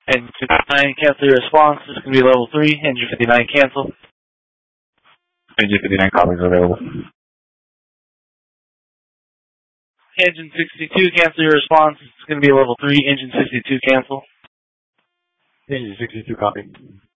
Engine 59, cancel your response. This is going to be level 3. Engine 59, cancel. Engine 59 copies available. Engine 62, cancel your response. This is going to be level 3. Engine 62, cancel. Engine 62 copy.